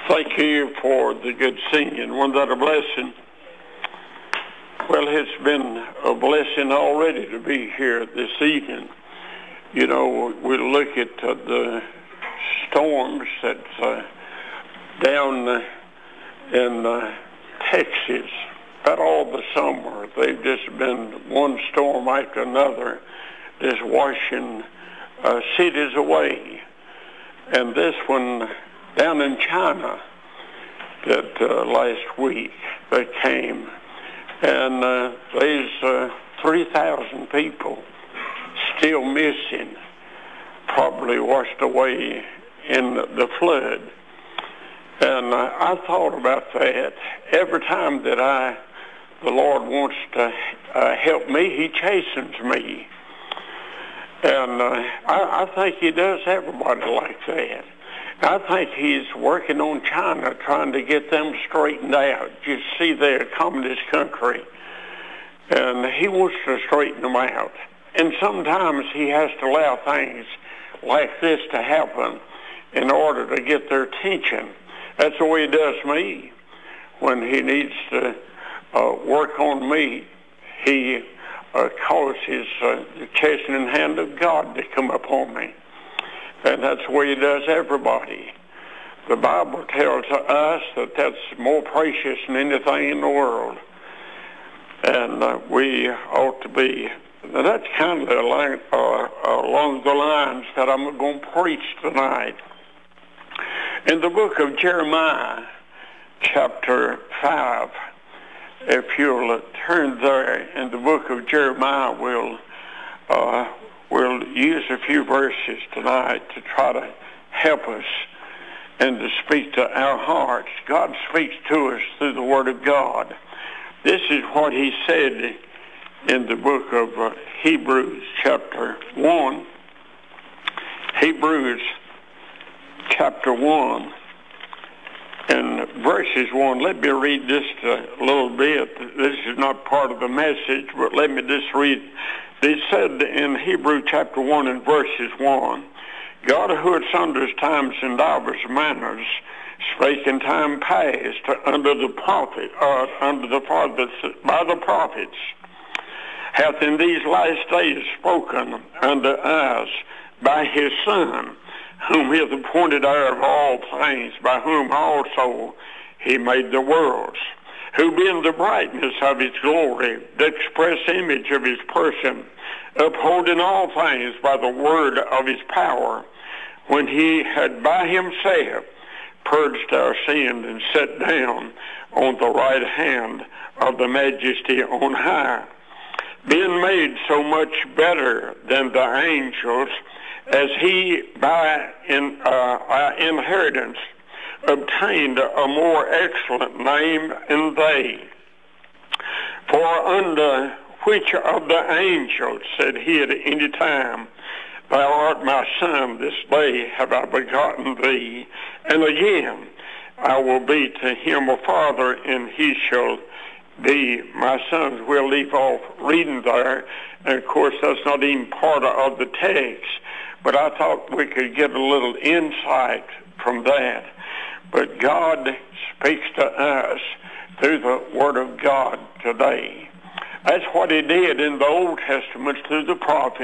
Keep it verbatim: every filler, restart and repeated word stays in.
Thank you for the good singing. Wasn't that a blessing? Well, it's been a blessing already to be here this evening. You know, we look at uh, the storms that's uh, down uh, in uh, Texas, about all the summer. They've just been one storm after another, just washing uh, cities away. And this one down in China that uh, last week they came, and uh, there's uh, three thousand people still missing, probably washed away in the flood. And uh, I thought about that. Every time that I, the Lord wants to uh, help me, He chastens me. And uh, I, I think He does everybody like that. I think He's working on China, trying to get them straightened out. You see, they're a communist country, and He wants to straighten them out. And sometimes He has to allow things like this to happen in order to get their attention. That's the way He does me. When He needs to uh, work on me, He uh, causes uh, the chastening hand of God to come upon me. And that's the way He does everybody. The Bible tells us that that's more precious than anything in the world. And uh, we ought to be. Now that's kind of along, uh, along the lines that I'm going to preach tonight. In the book of Jeremiah, chapter five, if you'll turn there in the book of Jeremiah, we'll uh, we'll use a few verses tonight to try to help us and to speak to our hearts. God speaks to us through the Word of God. This is what He said in the book of uh, Hebrews, chapter one. Hebrews, chapter one, and verses one. Let me read just a little bit. This is not part of the message, but let me just read. They said in Hebrews chapter one and verses one, God who at sundry times and divers manners spake in time past under the prophet, uh, under the prophets, by the prophets, hath in these last days spoken unto us by His Son, whom He hath appointed heir of all things, by whom also He made the worlds, who being the brightness of His glory, the express image of His person, upholding all things by the word of His power, when He had by Himself purged our sins and sat down on the right hand of the Majesty on high, being made so much better than the angels, as He by in, uh, inheritance obtained a more excellent name than they. For unto which of the angels said He at any time, Thou art my Son, this day have I begotten thee. And again, I will be to him a father, and he shall be my son. We'll leave off reading there. And of course, that's not even part of the text, but I thought we could get a little insight from that. But God speaks to us through the Word of God today. That's what He did in the Old Testament through the prophets.